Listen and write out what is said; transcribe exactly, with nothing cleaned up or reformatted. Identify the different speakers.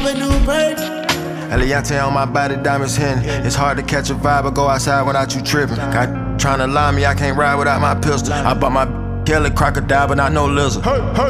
Speaker 1: a new bird.
Speaker 2: Eliante on my body, diamonds hidden. It's hard to catch a vibe or go outside without you tripping. Got tryna lie me, I can't ride without my pistol. I bought my Kelly crocodile, but not no lizard.